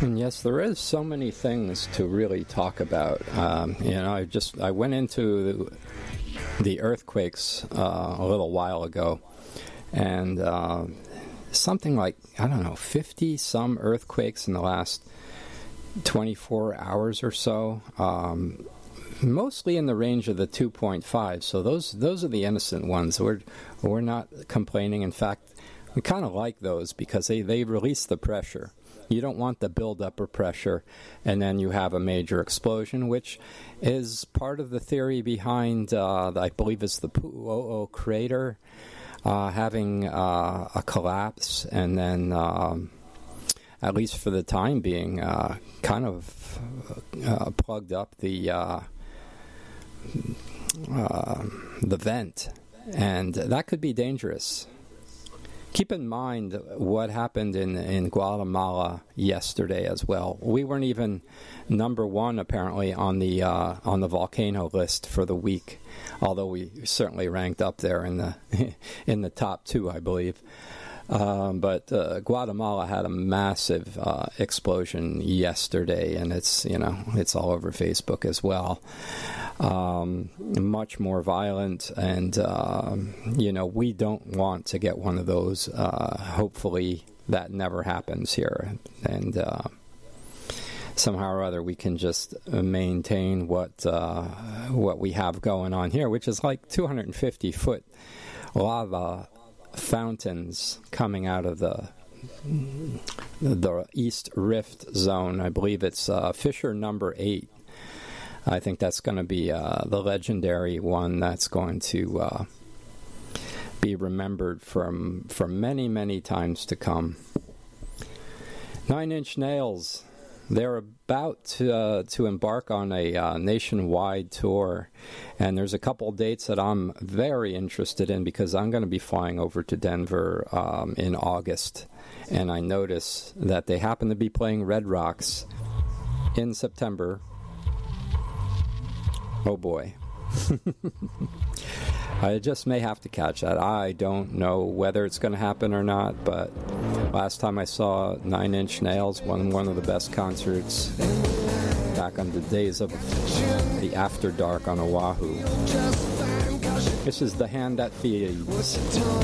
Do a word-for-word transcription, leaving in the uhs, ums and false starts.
And yes, there is so many things to really talk about. Um, you know, I just I went into the, the earthquakes uh, a little while ago, and uh, something like, I don't know, fifty some earthquakes in the last twenty-four hours or so. Um, mostly in the range of the two point five. So those those are the innocent ones. We're we're not complaining. In fact, we kind of like those because they, they release the pressure. You don't want the buildup of pressure, and then you have a major explosion, which is part of the theory behind, uh, I believe it's the Pu'u'o crater, uh, having uh, a collapse, and then, um, at least for the time being, uh, kind of uh, plugged up the uh, uh, the vent, and that could be dangerous. Keep in mind what happened in, in Guatemala yesterday as well. We weren't even number one, apparently, on the uh, on the volcano list for the week, although we certainly ranked up there in the in the top two, I believe. Um, but uh, Guatemala had a massive uh, explosion yesterday, and it's you know it's all over Facebook as well. Um, much more violent, and uh, you know we don't want to get one of those. Uh, hopefully, that never happens here, and uh, somehow or other we can just maintain what uh, what we have going on here, which is like two hundred fifty foot lava fountains coming out of the the East Rift zone. I believe it's uh, fissure number eight. I think that's going to be uh, the legendary one that's going to uh, be remembered from for many, many times to come. Nine Inch Nails. They're about to, uh, to embark on a uh, nationwide tour, and there's a couple dates that I'm very interested in because I'm going to be flying over to Denver um, in August, and I notice that they happen to be playing Red Rocks in September. Oh boy. I just may have to catch that. I don't know whether it's going to happen or not, but last time I saw Nine Inch Nails, one, one of the best concerts back on the days of the After Dark on Oahu. This is The Hand That Feeds.